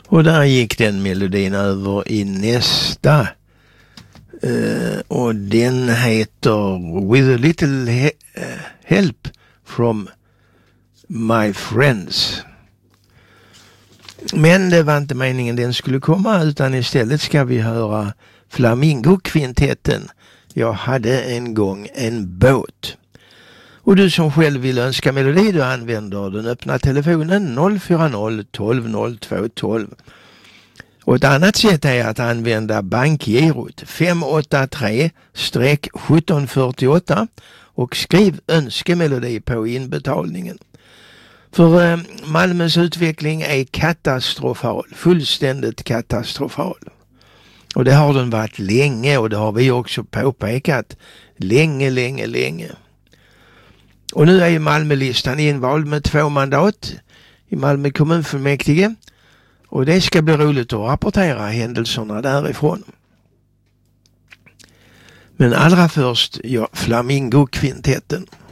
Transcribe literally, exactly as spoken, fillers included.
Och där gick den melodin över i nästa. Uh, och den heter With a little he- uh, help from my friends. Men det var inte meningen den skulle komma, utan istället ska vi höra Flamingo-kvintetten. Jag hade en gång en båt. Och du som själv vill önska melodi, du använder den öppna telefonen noll fyra noll tolv noll två tolv. Och ett annat sätt är att använda bankgirot fem åtta tre sjutton fyra åtta och skriv önskemelodi på inbetalningen. För eh, Malmös utveckling är katastrofal, fullständigt katastrofal. Och det har den varit länge, och det har vi också påpekat länge, länge, länge. Och nu är ju Malmölistan invald med två mandat i Malmö kommunfullmäktige. Och det ska bli roligt att rapportera händelserna därifrån. Men allra först, ja, Flamingo-kvintetten.